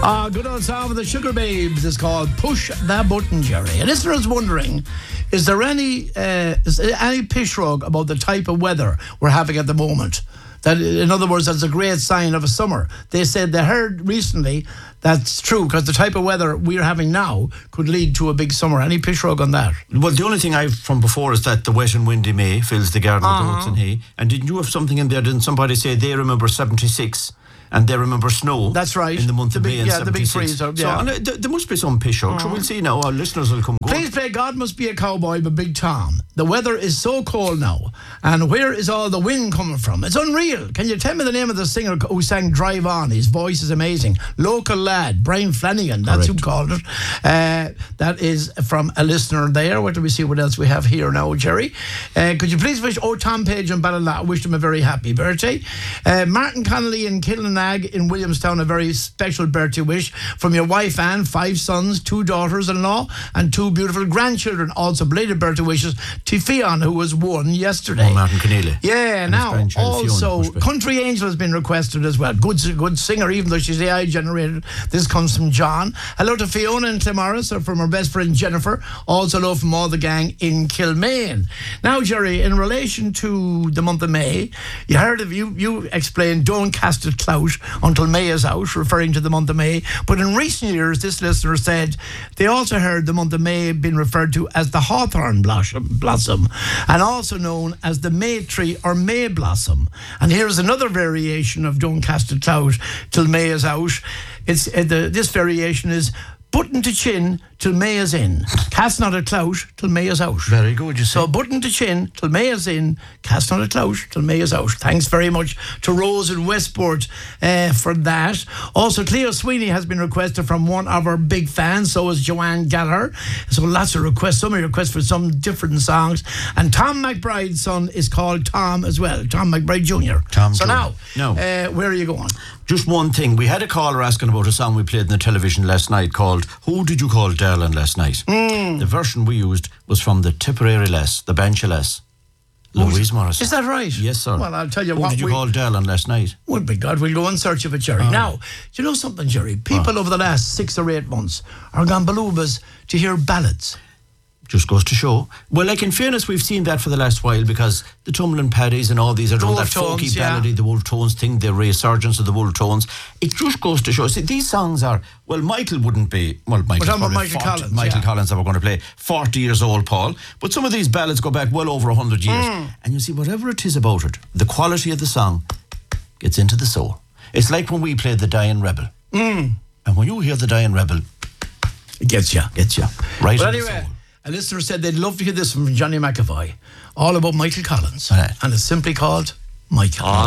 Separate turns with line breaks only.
Good old song of the Sugar Babes is called Push That Button, Jerry. A listener is wondering, is there any pishrug about the type of weather we're having at the moment? That, in other words, that's a great sign of a summer. They said they heard recently that's true, because the type of weather we're having now could lead to a big summer. Any pishrug on that?
Well, the only thing I've from before is that the wet and windy May fills the garden with oats and hay. And didn't you have something in there? Didn't somebody say they remember 76? And they remember snow.
That's right.
In the month of May and 76.
the big freeze. Yeah.
So there must be some pishrug. So we'll see now. Our listeners will come good.
Please play God Must Be a Cowboy by Big Tom. The weather is so cold now. And where is all the wind coming from? It's unreal. Can you tell me the name of the singer who sang Drive On? His voice is amazing. Local lad, Brian Flanagan. That's who called it. That is from a listener there. What do we see? What else we have here now, Jerry? Could you please wish Tom Page and Ballala, wish them a very happy birthday. Martin Connolly in Killinag in Williamstown, a very special birthday wish from your wife Anne, 5 sons, 2 daughters-in-law and 2 beautiful grandchildren. Also belated birthday wishes to Fionn, who was 1 yesterday.
Oh, Martin Keneally.
Yeah,
and
now also
Fiona,
Country Angel has been requested as well. Good singer, even though she's AI generated. This comes from John. Hello to Fiona and Clamaris, or from her best friend Jennifer. Also hello from all the gang in Kilmaine. Now, Jerry, in relation to the month of May, you heard of you explained don't cast a clout until May is out, referring to the month of May. But in recent years, this listener said they also heard the month of May being referred to as the hawthorn blossom, and also known as the May tree or May blossom. And here's another variation of don't cast a clout till May is out. This variation is button to chin till May is in. Cast not a clout till May is out.
Very good, you say.
So button to chin till May is in. Cast not a clout till May is out. Thanks very much to Rose in Westport for that. Also, Cleo Sweeney has been requested from one of our big fans. So is Joanne Gallagher. So lots of requests. Some requests for some different songs. And Tom McBride's son is called Tom as well. Tom McBride Jr. So
Jr.
now, where are you going?
Just one thing. We had a caller asking about a song we played in the television last night called Who Did You Call Darling Last Night? The version we used was from the Tipperary Lass, the Banshee Lass, Louise Morrison.
Is that right?
Yes, sir.
Well, I'll tell you
Who
what.
did you call Darling last night?
Well, by God, we'll go in search of it, Jerry. Now, do you know something, Jerry? People over the last 6 or 8 months are gone balubas to hear ballads.
Just goes to show. Well, like in fairness, we've seen that for the last while, because the Tumbling Paddies and all these are doing that folky ballady, the Wolf Tones thing, the resurgence of the Wolf Tones. It just goes to show. See, these songs are, well, Michael wouldn't be, well, Michael Collins, that we're going to play, 40 years old, Paul. But some of these ballads go back well over 100 years. And you see, whatever it is about it, the quality of the song gets into the soul. It's like when we played the Dying Rebel. And when you hear the Dying Rebel,
it gets you.
Right
but
in
anyway,
the soul.
A listener said they'd love to hear this from Johnny McAvoy, all about Michael Collins. And it's simply called Michael.